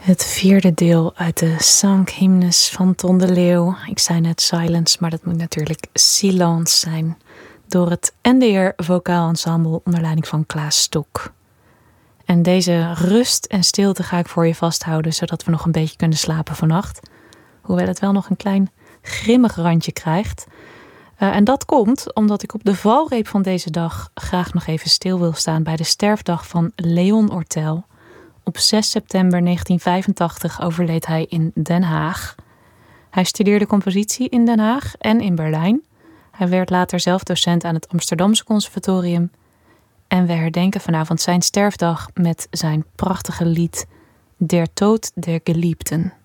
Het vierde deel uit de Sankhymnes van Ton de Leeuw. Ik zei net Silence, maar dat moet natuurlijk Silence zijn. Door het NDR Vocaal Ensemble onder leiding van Klaas Stok. En deze rust en stilte ga ik voor je vasthouden, zodat we nog een beetje kunnen slapen vannacht. Hoewel het wel nog een klein grimmig randje krijgt. En dat komt omdat ik op de valreep van deze dag graag nog even stil wil staan bij de sterfdag van Léon Ortel. Op 6 september 1985 overleed hij in Den Haag. Hij studeerde compositie in Den Haag en in Berlijn. Hij werd later zelf docent aan het Amsterdamse Conservatorium. En we herdenken vanavond zijn sterfdag met zijn prachtige lied Der Tod der Geliebten.